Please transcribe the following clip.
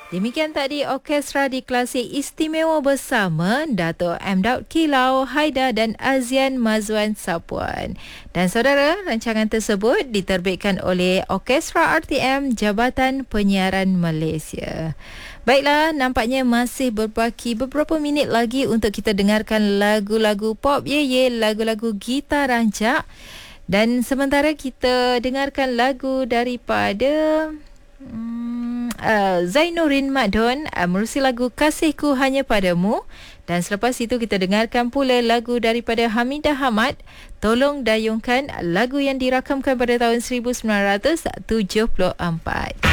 Demikian tadi Orkestra di Klasik Istimewa bersama Dato' M. Daud Kilau, Haida dan Azian Mazwan Sapuan. Dan saudara, rancangan tersebut diterbitkan oleh Orkestra RTM Jabatan Penyiaran Malaysia. Baiklah, nampaknya masih berbaki beberapa minit lagi untuk kita dengarkan lagu-lagu pop lagu-lagu gitar rancak. Dan sementara kita dengarkan lagu daripada Zainuddin Madon, menerusi lagu Kasihku Hanya Padamu. Dan selepas itu kita dengarkan pula lagu daripada Hamidah Hamad, Tolong Dayungkan, lagu yang dirakamkan pada tahun 1974.